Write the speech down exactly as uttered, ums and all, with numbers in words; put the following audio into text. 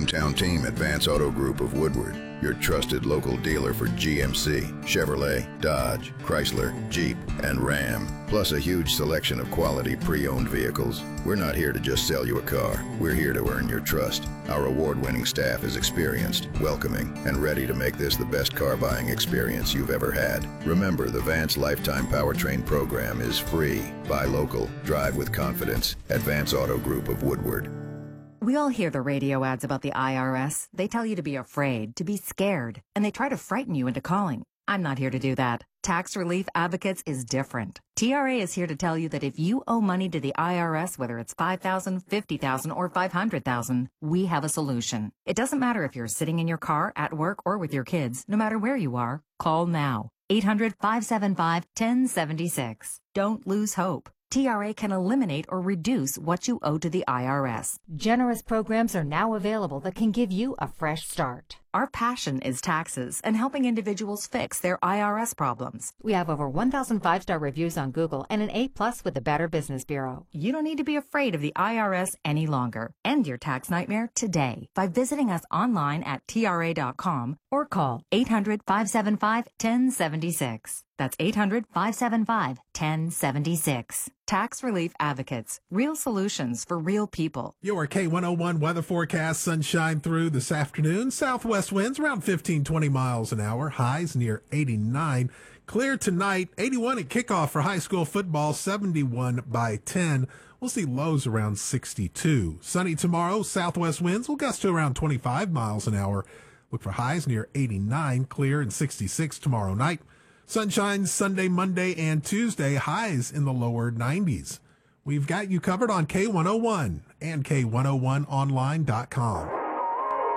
hometown team at Vance Auto Group of Woodward, your trusted local dealer for G M C, Chevrolet, Dodge, Chrysler, Jeep, and Ram, plus a huge selection of quality pre-owned vehicles. We're not here to just sell you a car. We're here to earn your trust. Our award-winning staff is experienced, welcoming, and ready to make this the best car buying experience you've ever had. Remember, the Vance Lifetime Powertrain program is free. Buy local, drive with confidence at Vance Auto Group of Woodward. We all hear the radio ads about the I R S. They tell you to be afraid, to be scared, and they try to frighten you into calling. I'm not here to do that. Tax Relief Advocates is different. T R A is here to tell you that if you owe money to the I R S, whether it's five thousand dollars, fifty thousand dollars, or five hundred thousand dollars, we have a solution. It doesn't matter if you're sitting in your car, at work, or with your kids. No matter where you are, call now. eight hundred, five seven five, one oh seven six. Don't lose hope. T R A can eliminate or reduce what you owe to the I R S. Generous programs are now available that can give you a fresh start. Our passion is taxes and helping individuals fix their I R S problems. We have over one thousand five-star reviews on Google and an A plus with the Better Business Bureau. You don't need to be afraid of the I R S any longer. End your tax nightmare today by visiting us online at T R A dot com or call eight hundred, five seven five, one oh seven six. That's eight hundred, five seven five, one oh seven six. Tax Relief Advocates. Real solutions for real people. Your K one oh one weather forecast: sunshine through this afternoon. Southwest winds around fifteen, twenty miles an hour. Highs near eighty-nine. Clear tonight. eighty-one at kickoff for high school football. seventy-one by ten. We'll see lows around sixty-two. Sunny tomorrow. Southwest winds will gust to around twenty-five miles an hour. Look for highs near eighty-nine. Clear and sixty-six tomorrow night. Sunshine Sunday, Monday, and Tuesday. Highs in the lower nineties. We've got you covered on K one oh one and K one oh one online dot com.